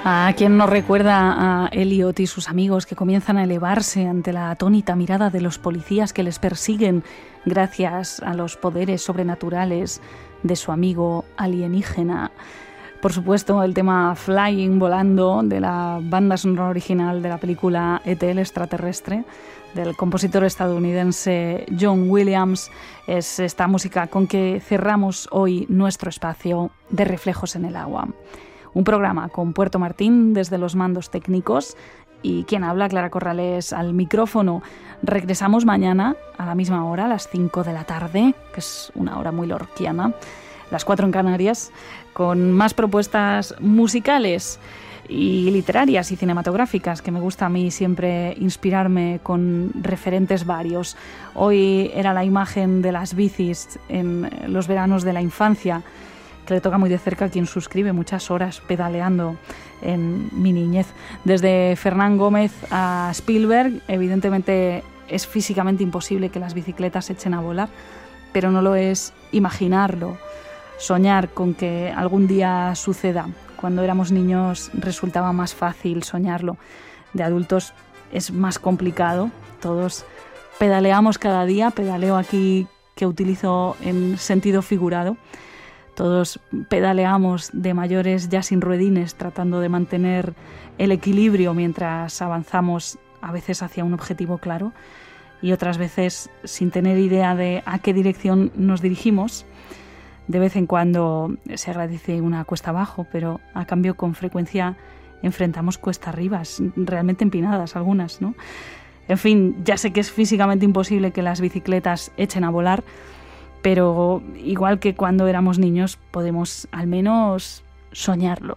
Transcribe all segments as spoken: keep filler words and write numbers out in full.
¿A quién nos recuerda a Elliot y sus amigos que comienzan a elevarse ante la atónita mirada de los policías que les persiguen gracias a los poderes sobrenaturales de su amigo alienígena? Por supuesto, el tema Flying, volando, de la banda sonora original de la película E T, el extraterrestre, del compositor estadounidense John Williams, es esta música con que cerramos hoy nuestro espacio de Reflejos en el Agua. Un programa con Puerto Martín desde los mandos técnicos y quien habla, Clara Corrales, al micrófono. Regresamos mañana a la misma hora, a las cinco de la tarde, que es una hora muy lorquiana, las cuatro en Canarias, con más propuestas musicales y literarias y cinematográficas, que me gusta a mí siempre inspirarme con referentes varios. Hoy era la imagen de las bicis en los veranos de la infancia, que le toca muy de cerca a quien suscribe muchas horas pedaleando en mi niñez. Desde Fernán Gómez a Spielberg, evidentemente es físicamente imposible que las bicicletas se echen a volar, pero no lo es imaginarlo, soñar con que algún día suceda. Cuando éramos niños resultaba más fácil soñarlo. De adultos es más complicado. Todos pedaleamos cada día, pedaleo aquí que utilizo en sentido figurado. Todos pedaleamos de mayores ya sin ruedines, tratando de mantener el equilibrio mientras avanzamos, a veces hacia un objetivo claro y otras veces sin tener idea de a qué dirección nos dirigimos. De vez en cuando se agradece una cuesta abajo, pero a cambio con frecuencia enfrentamos cuesta arriba, realmente empinadas algunas, ¿no? En fin, ya sé que es físicamente imposible que las bicicletas echen a volar, pero igual que cuando éramos niños podemos al menos soñarlo.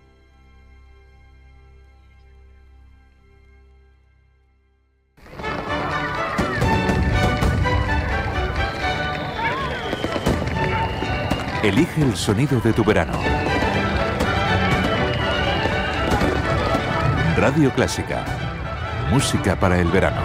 Elige el sonido de tu verano. Radio Clásica. Música para el verano.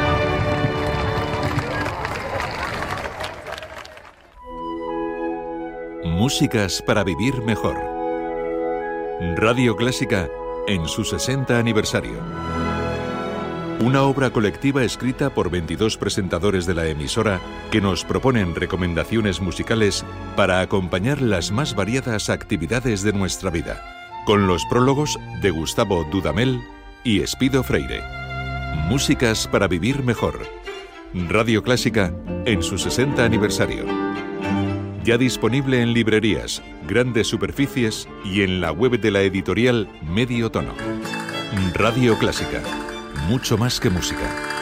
Músicas para vivir mejor. Radio Clásica en su sesenta aniversario. Una obra colectiva escrita por veintidós presentadores de la emisora que nos proponen recomendaciones musicales para acompañar las más variadas actividades de nuestra vida, con los prólogos de Gustavo Dudamel y Espido Freire. Músicas para vivir mejor. Radio Clásica en su sesenta aniversario. Ya disponible en librerías, grandes superficies y en la web de la editorial Medio Tono. Radio Clásica. Mucho más que música.